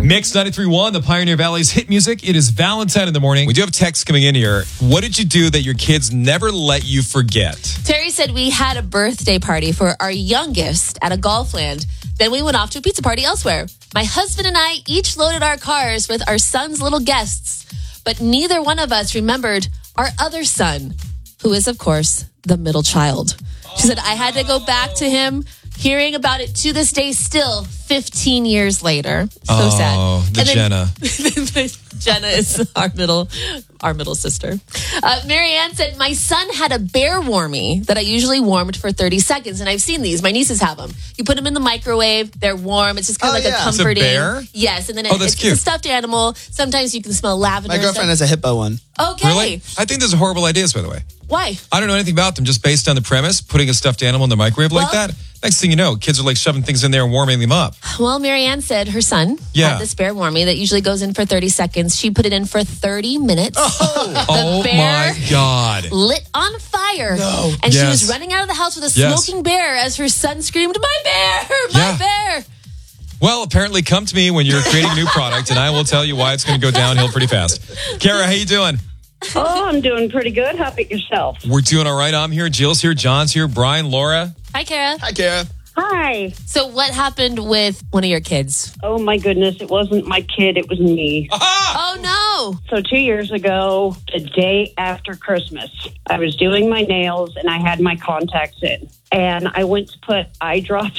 Mix 93.1, the Pioneer Valley's hit music. It is Valentine in the morning. We do have texts coming in here. What did you do that your kids never let you forget? Terry said we had a birthday party for our youngest at a golf land. Then we went off to a pizza party elsewhere. My husband and I each loaded our cars with our son's little guests, but neither one of us remembered our other son, who is, of course, the middle child. She said, I had to go back to him, hearing about it to this day still, 15 years later. So sad. Oh, the Jenna. Jenna is our middle sister. Marianne said, my son had a bear warmie that I usually warmed for 30 seconds. And I've seen these. My nieces have them. You put them in the microwave. They're warm. It's just kind of like a comforting. It's a bear? Yes. And then that's cute. It's a stuffed animal. Sometimes you can smell lavender. My girlfriend has a hippo one. Okay. Really? I think those are horrible ideas, by the way. Why? I don't know anything about them, just based on the premise, putting a stuffed animal in the microwave like that. Next thing you know, kids are like shoving things in there and warming them up. Well, Marianne said her son had this bear warmie that usually goes in for 30 seconds. She put it in for 30 minutes. Oh bear my God. lit on fire. No. And she was running out of the house with a smoking bear as her son screamed, my bear, my bear. Well, apparently come to me when you're creating a new product and I will tell you why it's going to go downhill pretty fast. Kara, how you doing? Oh, I'm doing pretty good. How about yourself? We're doing all right. I'm here. Jill's here. John's here. Brian, Laura. Hi, Kara. Hi, Kara. Hi. So what happened with one of your kids? Oh, my goodness. It wasn't my kid. It was me. Oh, no. So 2 years ago, the day after Christmas, I was doing my nails and I had my contacts in. And I went to put eye drops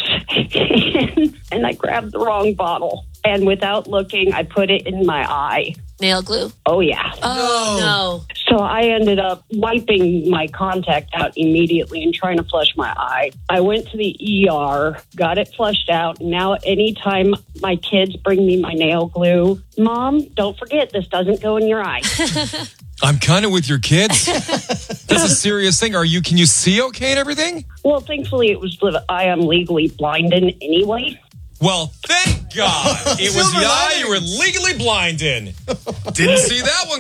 in and I grabbed the wrong bottle. And without looking, I put it in my eye. Nail glue? Oh, yeah. Oh, no. So I ended up wiping my contact out immediately and trying to flush my eye. I went to the ER, got it flushed out. Now, anytime my kids bring me my nail glue, Mom, don't forget, this doesn't go in your eye. I'm kind of with your kids. That's a serious thing. Can you see okay and everything? Well, thankfully, I am legally blind in anyway. Well, thank God. It was the eye you were legally blind in. Didn't see that one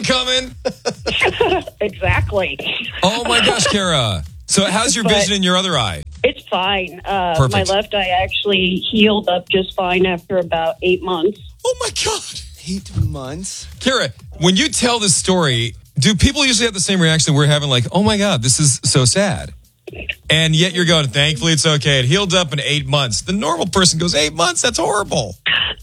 coming. Exactly. Oh, my gosh, Kara. So how's your vision in your other eye? It's fine. My Perfect. left eye actually healed up just fine after about 8 months. Oh, my God. 8 months? Kara, when you tell this story, do people usually have the same reaction we're having, like, oh, my God, this is so sad? And yet you're going, thankfully it's okay. It healed up in 8 months. The normal person goes, 8 months? That's horrible.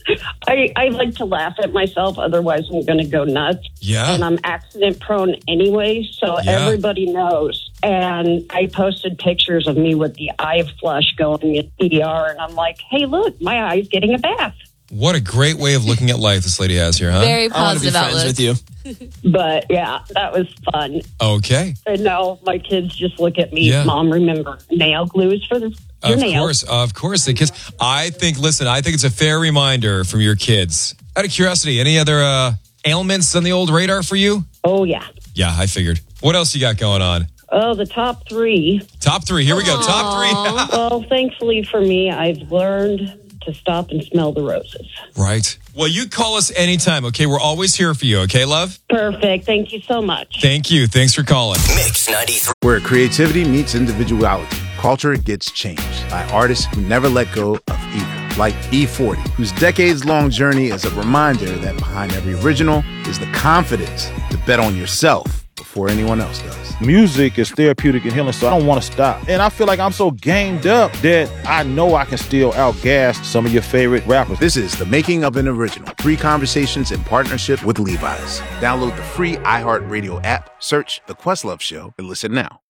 I like to laugh at myself. Otherwise, I'm going to go nuts. Yeah. And I'm accident prone anyway, so everybody knows. And I posted pictures of me with the eye flush going in ER, and I'm like, hey, look, my eye's getting a bath. What a great way of looking at life this lady has here, huh? Very I want to be positive friends outlook. with you. But, yeah, that was fun. Okay. And now my kids just look at me. Yeah. Mom, remember, nail glue is for your nails. Of course. The kids. I think it's a fair reminder from your kids. Out of curiosity, any other ailments on the old radar for you? Oh, yeah. Yeah, I figured. What else you got going on? Oh, the top three. Top three. Here we go. Top three. Well, thankfully for me, I've learned to stop and smell the roses. Right. Well, you call us anytime, okay? We're always here for you, okay, love? Perfect. Thank you so much. Thank you. Thanks for calling. Mix 93. Where creativity meets individuality, culture gets changed by artists who never let go of either. Like E40, whose decades-long journey is a reminder that behind every original is the confidence to bet on yourself before anyone else does. Music is therapeutic and healing, so I don't want to stop. And I feel like I'm so gamed up that I know I can still outgas some of your favorite rappers. This is The Making of an Original. 3 conversations in partnership with Levi's. Download the free iHeartRadio app, search The Questlove Show, and listen now.